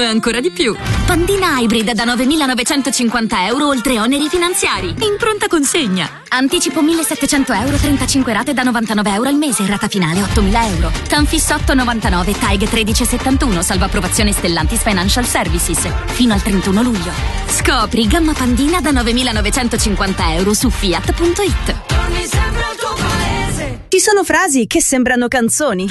e ancora di più. Pandina Hybrid da 9.950 euro oltre oneri finanziari. In pronta consegna. Anticipo 1.700 euro, 35 rate da 99 euro al mese, rata finale 8.000 euro. Tanfis 8,99, TAG 13,71, salvo approvazione Stellantis Financial Services. Fino al 31 luglio. Scopri gamma Pandina da 9.950 euro su fiat.it. Ci sono frasi che sembrano canzoni